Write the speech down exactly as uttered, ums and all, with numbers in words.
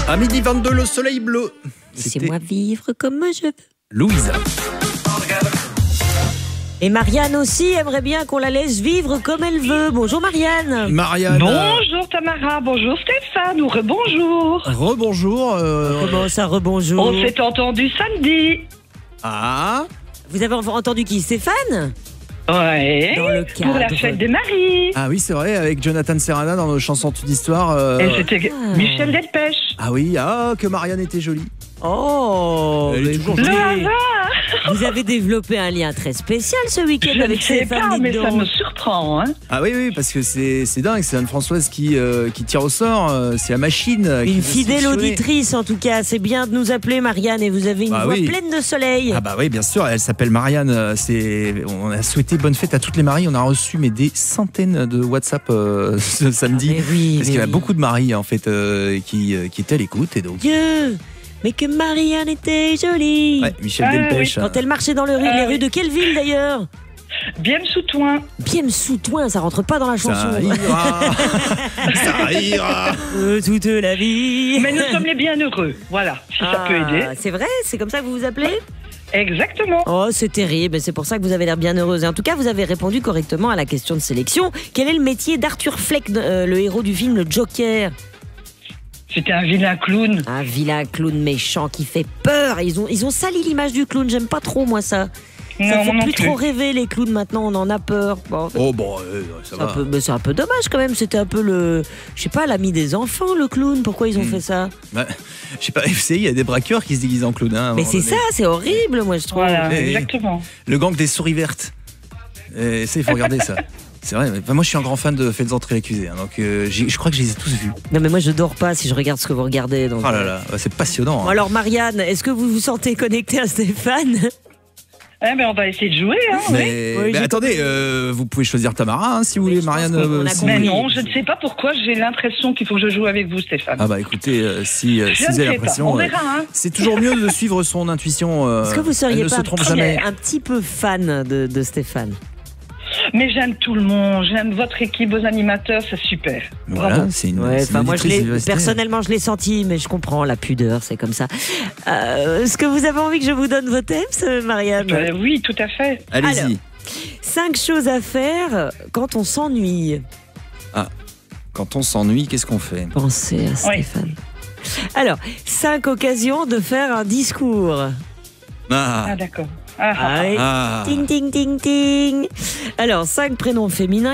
À midi vingt-deux, le soleil bleu. Laissez-moi vivre comme je veux. Louisa. Et Marianne aussi aimerait bien qu'on la laisse vivre comme elle veut. Bonjour Marianne. Marianne. Bonjour Tamara, bonjour Stéphane, ou rebonjour. Rebonjour. Euh... Comment ça, rebonjour? On s'est entendu samedi. Ah. Vous avez entendu qui? Stéphane? Ouais. Dans le Pour la cadre. fête des maris. Ah oui, c'est vrai, avec Jonathan Serrana dans nos chansons d'histoire. Euh... Et c'était Ah. Michel Delpech. Ah oui, ah, que Marianne était jolie. Oh, Elle est mais toujours vous, Le jolie. hasard. vous avez développé un lien très spécial ce week-end Je ne avec sais Stéphane. pas, dites mais ça donc. me surprend. Hein. Ah oui, oui, parce que c'est c'est dingue, c'est Anne-Françoise qui, euh, qui tire au sort, euh, c'est la machine. euh, qui Une veut fidèle sélectionner. auditrice en tout cas. C'est bien de nous appeler Marianne et vous avez une Bah voix oui. pleine de soleil. Ah bah oui, bien sûr, elle s'appelle Marianne. euh, C'est, on a souhaité bonne fête à toutes les maries. On a reçu mais des centaines de WhatsApp euh, ce samedi. Mais oui, Parce mais qu'il y a oui. beaucoup de maris en fait euh, qui, euh, qui étaient à l'écoute et donc. Dieu, mais que Marianne était jolie. Ouais, Michel Ah, Delpech. Quand elle marchait dans le rue, Ah, les oui. rues de quelle ville d'ailleurs? Bien sous toin. Bien sous toin, ça rentre pas dans la chanson. Ça ira, ça ira. Euh, toute la vie. Mais nous sommes les bienheureux. Voilà, si ça peut aider. Ah, c'est vrai, c'est comme ça que vous vous appelez? Exactement. Oh, c'est terrible, c'est pour ça que vous avez l'air bien heureuse. Et en tout cas, vous avez répondu correctement à la question de sélection. Quel est le métier d'Arthur Fleck, euh, le héros du film Le Joker? C'était un vilain clown. Un vilain clown méchant qui fait peur. Ils ont, ils ont sali l'image du clown, j'aime pas trop moi ça. Ça Non, fait moi non plus plus. trop rêver les clowns maintenant, on en a peur. Bon, en fait, Oh bon, euh, ça c'est un va. peu, mais c'est un peu dommage quand même, c'était un peu le, je sais pas, l'ami des enfants le clown, pourquoi ils ont Hmm. fait ça? Bah, je sais pas, vous savez, il y a des braqueurs qui se déguisent en clown. hein, à un Mais moment c'est donné. ça, c'est horrible moi je trouve. Voilà, Eh, eh. exactement. Le gang des souris vertes. Et ça, il faut regarder ça. C'est vrai, mais, enfin, moi je suis un grand fan de Faites entrer l'accusé, hein, donc euh, j'ai- je crois que je les ai tous vus. Non mais moi je dors pas si je regarde ce que vous regardez. Donc, Oh là là, c'est passionnant. Bon, hein. alors Marianne, est-ce que vous vous sentez connectée à Stéphane? Eh ben, on va essayer de jouer. Hein, oui. Mais, Oui, mais j'ai attendez, euh, vous pouvez choisir Tamara hein, si vous Oui, voulez, je pense Marianne. qu'on- on euh, a si compris. vous Mais voulez. non, je ne sais pas pourquoi j'ai l'impression qu'il faut que je joue avec vous, Stéphane. Ah bah écoutez, euh, si, euh, je si ne vous avez sais pas. l'impression, On euh, verra. Hein. c'est toujours mieux de suivre son intuition. euh, Est-ce que vous elle seriez ne pas se un trompe petit, jamais. un petit peu fan de, de Stéphane? Mais j'aime tout le monde. J'aime votre équipe, vos animateurs, c'est super. Voilà, Bravo. c'est une. Ouais, c'est une enfin moi je auditrice l'ai universitaire. personnellement je l'ai senti, mais je comprends la pudeur, c'est comme ça. Euh, Est-ce que vous avez envie que je vous donne vos tips, Marianne? Euh, oui, tout à fait. Allez-y. Alors. Cinq choses à faire quand on s'ennuie. Quand on s'ennuie, qu'est-ce qu'on fait? Pensez à Stéphane. Alors, cinq occasions de faire un discours. Ah, Ah, d'accord. Ah, ah, Ah oui. ah. Ting, ting, ting, ting. Alors, cinq prénoms féminins